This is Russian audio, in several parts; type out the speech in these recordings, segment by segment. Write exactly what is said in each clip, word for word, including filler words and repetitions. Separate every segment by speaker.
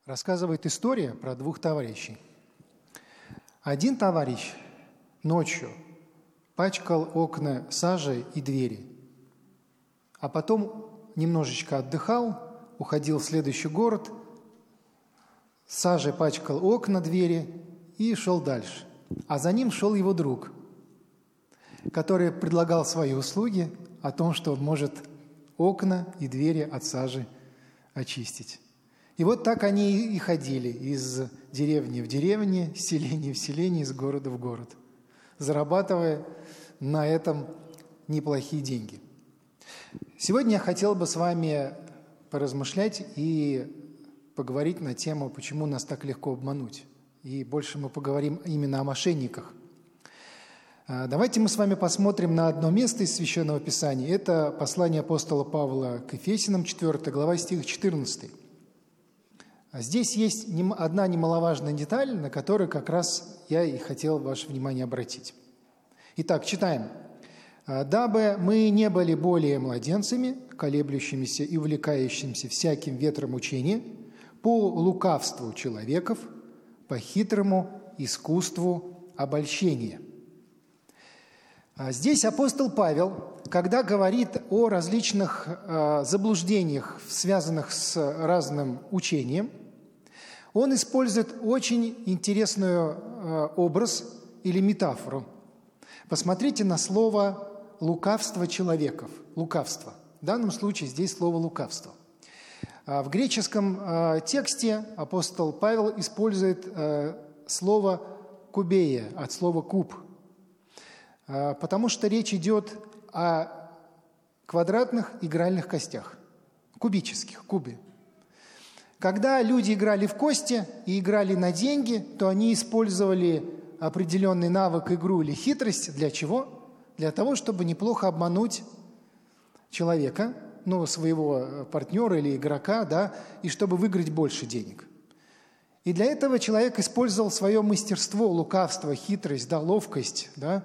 Speaker 1: Рассказывает история про двух товарищей. Один товарищ ночью пачкал окна сажей и двери, а потом немножечко отдыхал, уходил в следующий город, сажей пачкал окна, двери и шел дальше. А за ним шел его друг, который предлагал свои услуги о том, что он может окна и двери от сажи очистить. И вот так они и ходили из деревни в деревню, из селения в селение, из города в город, зарабатывая на этом неплохие деньги. Сегодня я хотел бы с вами поразмышлять и поговорить на тему, почему нас так легко обмануть. И больше мы поговорим именно о мошенниках. Давайте мы с вами посмотрим на одно место из Священного Писания. Это послание апостола Павла к Ефесянам, четвёртая глава, стих четырнадцатый. Здесь есть одна немаловажная деталь, на которую как раз я и хотел ваше внимание обратить. Итак, читаем. «Дабы мы не были более младенцами, колеблющимися и увлекающимися всяким ветром учения, по лукавству человеков, по хитрому искусству обольщения». Здесь апостол Павел, когда говорит о различных э, заблуждениях, связанных с разным учением, он использует очень интересный э, образ или метафору. Посмотрите на слово «лукавство человеков». Лукавство. В данном случае здесь слово «лукавство». В греческом э, тексте апостол Павел использует э, слово «кубея» от слова «куб», потому что речь идет о квадратных игральных костях, кубических, кубе. Когда люди играли в кости и играли на деньги, то они использовали определенный навык, игру или хитрость. Для чего? Для того, чтобы неплохо обмануть человека, ну, своего партнера или игрока, да, и чтобы выиграть больше денег. И для этого человек использовал свое мастерство, лукавство, хитрость, да, ловкость, да,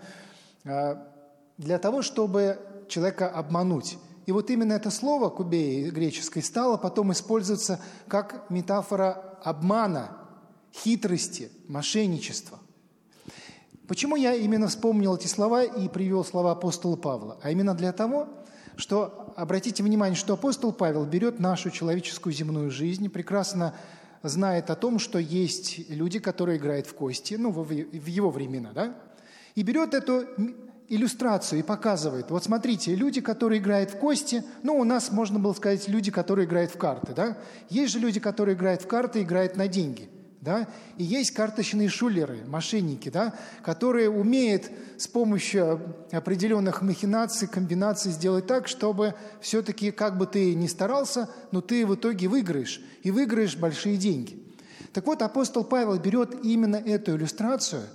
Speaker 1: для того, чтобы человека обмануть. И вот именно это слово «кубея» греческое стало потом использоваться как метафора обмана, хитрости, мошенничества. Почему я именно вспомнил эти слова и привел слова апостола Павла? А именно для того, что, обратите внимание, что апостол Павел берет нашу человеческую земную жизнь, прекрасно знает о том, что есть люди, которые играют в кости, ну, в его времена, да? И берет эту иллюстрацию и показывает. Вот смотрите, люди, которые играют в кости, ну, у нас, можно было сказать, люди, которые играют в карты, да? Есть же люди, которые играют в карты и играют на деньги, да? И есть карточные шулеры, мошенники, да? Которые умеют с помощью определенных махинаций, комбинаций сделать так, чтобы все-таки, как бы ты ни старался, но ты в итоге выиграешь, и выиграешь большие деньги. Так вот, апостол Павел берет именно эту иллюстрацию,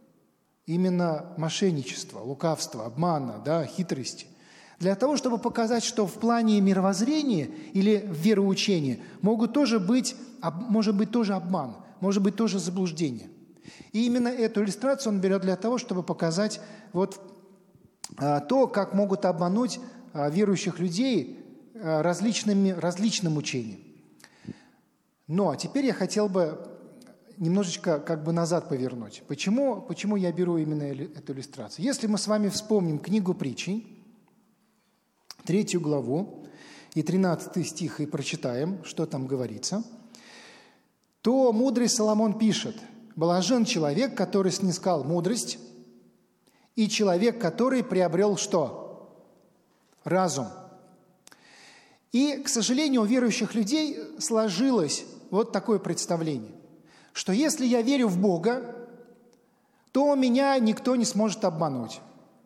Speaker 1: именно мошенничество, лукавство, обмана, да, хитрости, для того, чтобы показать, что в плане мировоззрения или вероучения могут тоже быть, может быть тоже обман, может быть тоже заблуждение. И именно эту иллюстрацию он берет для того, чтобы показать вот а, то, как могут обмануть а, верующих людей а, различными, различным учением. Но теперь я хотел бы немножечко как бы назад повернуть. Почему, почему я беру именно эту иллюстрацию? Если мы с вами вспомним книгу притчей, третью главу и тринадцатый стих, и прочитаем, что там говорится, то мудрый Соломон пишет: «Блажен человек, который снискал мудрость, и человек, который приобрел что? Разум». И, к сожалению, у верующих людей сложилось вот такое представление, что если я верю в Бога, то меня никто не сможет обмануть.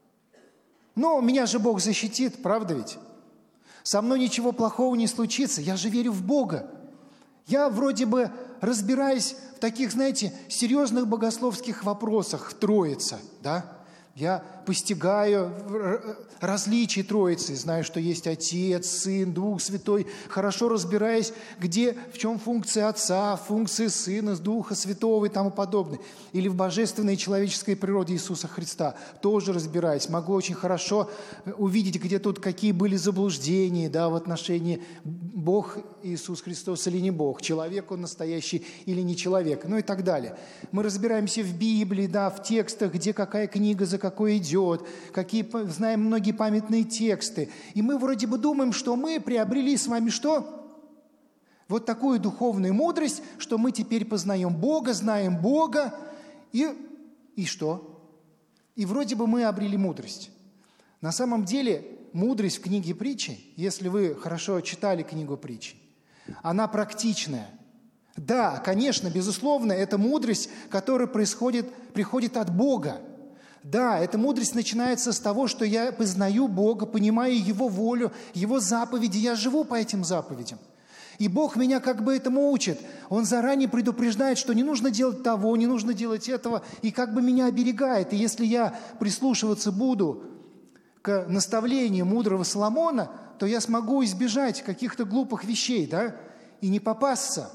Speaker 1: Но меня же Бог защитит, правда ведь? Со мной ничего плохого не случится, я же верю в Бога. Я вроде бы разбираюсь в таких, знаете, серьезных богословских вопросах, в Троице, да? Я постигаю различия Троицы, знаю, что есть Отец, Сын, Дух Святой, хорошо разбираясь, где, в чем функция Отца, функции Сына, Духа Святого и тому подобное. Или в божественной и человеческой природе Иисуса Христа тоже разбираюсь. Могу очень хорошо увидеть, где тут какие были заблуждения, да, в отношении Бог Иисус Христос или не Бог, человек Он настоящий или не человек, ну и так далее. Мы разбираемся в Библии, да, в текстах, где какая книга за какой идет, какие, знаем многие памятные тексты. И мы вроде бы думаем, что мы приобрели с вами что? Вот такую духовную мудрость, что мы теперь познаем Бога, знаем Бога, и, и что? И вроде бы мы обрели мудрость. На самом деле мудрость в книге притчи, если вы хорошо читали книгу притчи, она практичная. Да, конечно, безусловно, это мудрость, которая происходит, приходит от Бога. Да, эта мудрость начинается с того, что я познаю Бога, понимаю Его волю, Его заповеди, я живу по этим заповедям. И Бог меня как бы этому учит. Он заранее предупреждает, что не нужно делать того, не нужно делать этого, и как бы меня оберегает. И если я прислушиваться буду к наставлению мудрого Соломона, то я смогу избежать каких-то глупых вещей, да, и не попасться.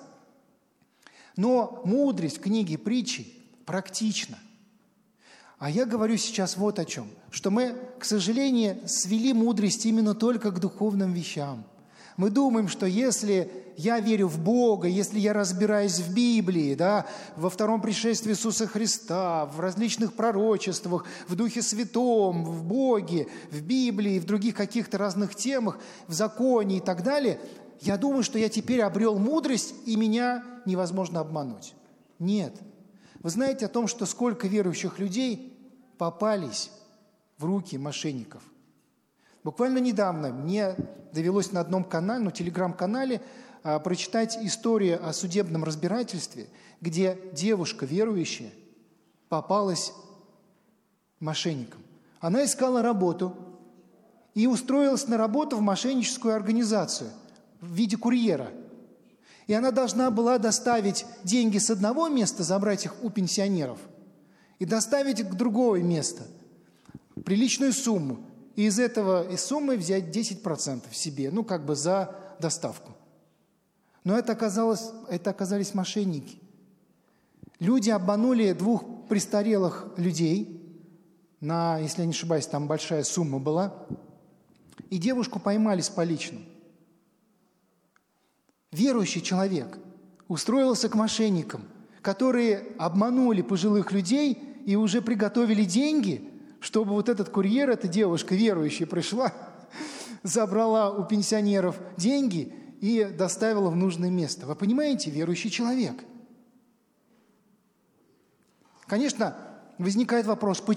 Speaker 1: Но мудрость в книге притчи практична. А я говорю сейчас вот о чем, что мы, к сожалению, свели мудрость именно только к духовным вещам. Мы думаем, что если я верю в Бога, если я разбираюсь в Библии, да, во втором пришествии Иисуса Христа, в различных пророчествах, в Духе Святом, в Боге, в Библии, в других каких-то разных темах, в законе и так далее, я думаю, что я теперь обрел мудрость, и меня невозможно обмануть. Нет. Вы знаете о том, что сколько верующих людей попались в руки мошенников? Буквально недавно мне довелось на одном канале, ну, телеграм-канале, а, прочитать историю о судебном разбирательстве, где девушка верующая попалась мошенникам. Она искала работу и устроилась на работу в мошенническую организацию в виде курьера. И она должна была доставить деньги с одного места, забрать их у пенсионеров, и доставить их к другого места, приличную сумму. И из этого из суммы взять десять процентов себе, ну, как бы за доставку. Но это, оказалось, это оказались мошенники. Люди обманули двух престарелых людей, на, если я не ошибаюсь, там большая сумма была, и девушку поймали с поличным. Верующий человек устроился к мошенникам, которые обманули пожилых людей и уже приготовили деньги, чтобы вот этот курьер, эта девушка верующая пришла, забрала у пенсионеров деньги и доставила в нужное место. Вы понимаете, верующий человек. Конечно, возникает вопрос,